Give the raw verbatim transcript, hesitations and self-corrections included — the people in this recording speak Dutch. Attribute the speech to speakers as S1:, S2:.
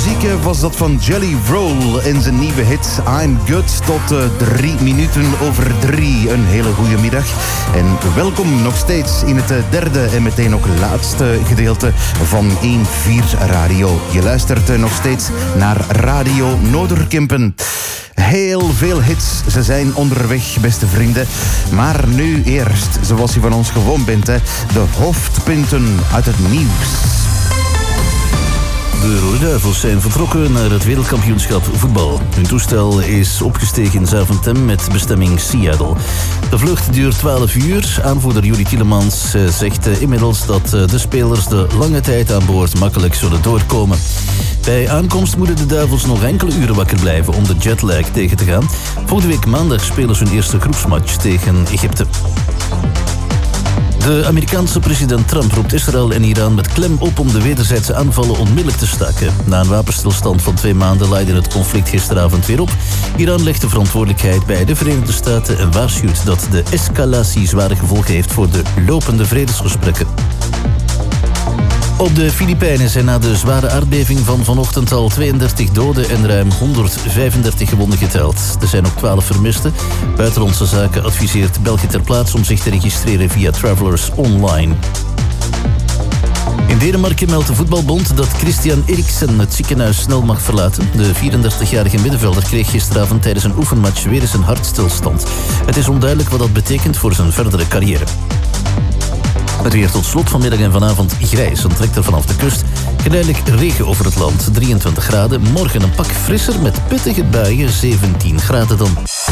S1: muziek was dat van Jelly Roll in zijn nieuwe hit I'm Good tot uh, drie minuten over drie. Een hele goede middag en welkom nog steeds in het derde en meteen ook laatste gedeelte van één vier Radio. Je luistert nog steeds naar Radio Noorderkempen. Heel veel hits, ze zijn onderweg, beste vrienden. Maar nu eerst, zoals je van ons gewoon bent, hè, de hoofdpunten uit het nieuws.
S2: De Rode Duivels zijn vertrokken naar het wereldkampioenschap voetbal. Hun toestel is opgestegen in Zaventem met bestemming Seattle. De vlucht duurt twaalf uur. Aanvoerder Juri Tielemans zegt inmiddels dat de spelers de lange tijd aan boord makkelijk zullen doorkomen. Bij aankomst moeten de Duivels nog enkele uren wakker blijven om de jetlag tegen te gaan. Volgende week maandag spelen ze hun eerste groepsmatch tegen Egypte. De Amerikaanse president Trump roept Israël en Iran met klem op om de wederzijdse aanvallen onmiddellijk te staken. Na een wapenstilstand van twee maanden leidde het conflict gisteravond weer op. Iran legt de verantwoordelijkheid bij de Verenigde Staten en waarschuwt dat de escalatie zware gevolgen heeft voor de lopende vredesgesprekken. Op de Filipijnen zijn na de zware aardbeving van vanochtend al tweeëndertig doden en ruim honderdvijfendertig gewonden geteld. Er zijn ook twaalf vermisten. Buitenlandse Zaken adviseert België ter plaatse om zich te registreren via Travelers Online. In Denemarken meldt de voetbalbond dat Christian Eriksen het ziekenhuis snel mag verlaten. De vierendertigjarige middenvelder kreeg gisteravond tijdens een oefenmatch weer eens een hartstilstand. Het is onduidelijk wat dat betekent voor zijn verdere carrière. Het weer tot slot vanmiddag en vanavond grijs en trekt er vanaf de kust geleidelijk regen over het land. drieëntwintig graden, morgen een pak frisser met pittige buien, zeventien graden dan.